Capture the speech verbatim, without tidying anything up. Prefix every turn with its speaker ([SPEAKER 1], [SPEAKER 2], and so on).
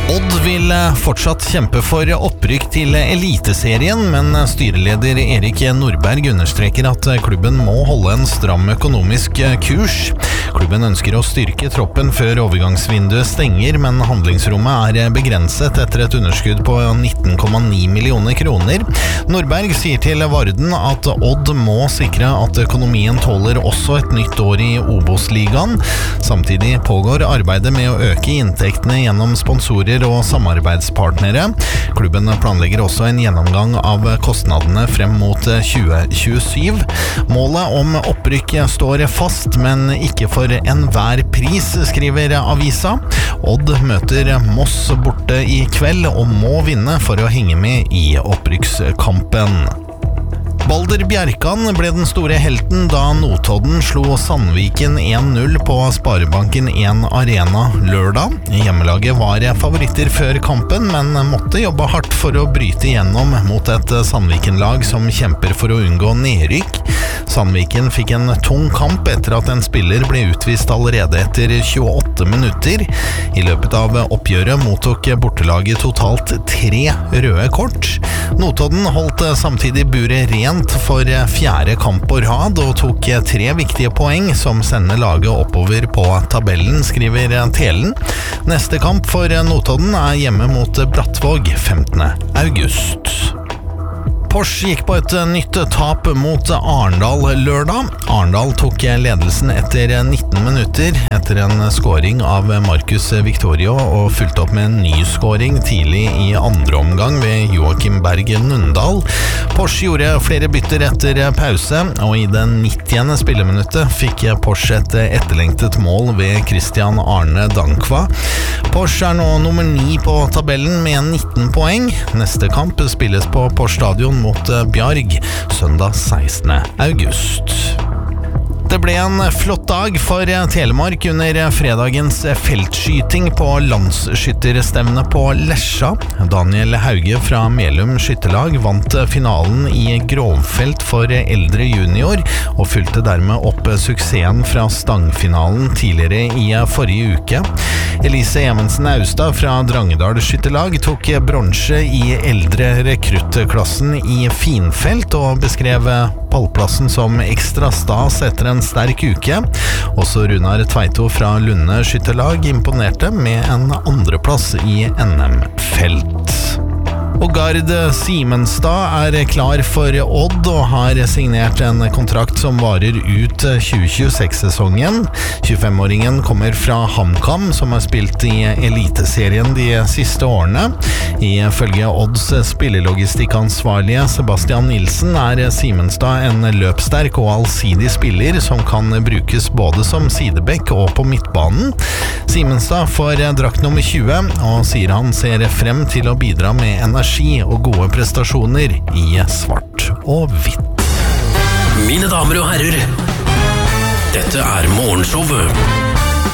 [SPEAKER 1] Odd vil fortsatt kjempe for opprykk til eliteserien, men styreleder Erik Nordberg understreker at klubben må holde en stram økonomisk kurs. Klubben ønsker å styrke troppen før overgangsvinduet stenger, men handlingsrommet er begrenset etter et underskudd på nitten komma ni millioner kroner. Nordberg sier til Varden at Odd må sikre at økonomien tåler også et nytt år i Obos-ligaen. Samtidig pågår arbeidet med å øke inntektene gjennom sponsorer og samarbeidspartnere. Klubben planlegger også en gjennomgang av kostnadene frem mot tjue tjuesyv. Målet om opprykk står fast, men ikke for enhver pris, skriver avisa. Odd møter Moss borte i kveld og må vinne for å henge med i opprykkskampen. Balder Bjerkan ble den store helten da Notodden slo Sandviken en null på Sparebanken en Arena lørdag. Hjemmelaget var favoritter før kampen, men måtte jobbe hardt for å bryte gjennom mot et Sandviken-lag som kjemper for å unngå nedrykk. Sandviken fikk en tung kamp etter at en spiller ble utvist allerede etter tjueåtte minutter. I løpet av oppgjøret mottok bortelaget totalt tre røde kort. Notodden holdt samtidig buret rent for fjerde kamp på rad og tok tre viktige poeng som sender laget oppover på tabellen, skriver Telen. Neste kamp for Notodden er hjemme mot Brattvåg femtende august. Porsche gikk på et nytt tap mot Arendal lørdag. Arendal tok ledelsen etter nitten minutter etter en scoring av Marcus Victorio og fulgte opp med en ny scoring tidlig i andre omgang ved Joakim Berg Nundal. Porsche gjorde flere bytter etter pause, og i det nittiende spilleminuttet fikk Porsche et etterlengtet mål ved Christian Arne Dankva. Porsche er nå nummer ni på tabellen med nitten poeng. Neste kamp spilles på Porsche Stadion mot Bjarg søndag sekstende august. Det ble en flott dag for Telemark under fredagens feltskyting på landsskytterstevne på Lesja. Daniel Hauge fra Melum skytterlag vant finalen i grovfelt for eldre junior og fulgte dermed opp suksessen fra stangfinalen tidligere i forrige uke. Elise Evensen Austad fra Drangedal skytterlag tok bronse i eldre rekruttklassen i finfelt og beskrev pallplassen som ekstra stas etter en sterk uke. Også Runar Tveito fra Lunde skytterlag imponerte med en andreplass i N M-felt. Og Gard Simenstad er klar for Odd og har signert en kontrakt som varer ut tjue tjueseks-sesongen. tjuefem-åringen kommer fra HamKam, som har spilt i eliteserien de siste årene. Ifølge Odds spillelogistikkansvarlige Sebastian Nilsen er Simenstad en løpssterk og allsidig spiller som kan brukes både som sidebekk og på midtbanen. Simenstad får drakt nummer tjue og sier han ser frem til å bidra med energi og gode prestasjoner i svart og hvitt.
[SPEAKER 2] Mine damer og herrer, dette er Morgenshowet